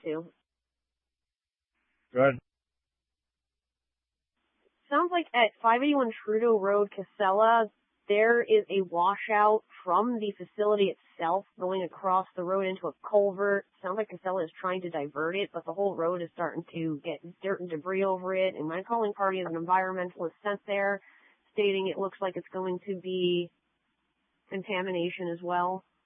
to. Good. Sounds like at 581 Trudeau Road, Casella, there is a washout from the facility itself going across the road into a culvert. Sounds like Casella is trying to divert it, but the whole road is starting to get dirt and debris over it. And my calling party is an environmentalist sent there, stating it looks like it's going to be contamination as well.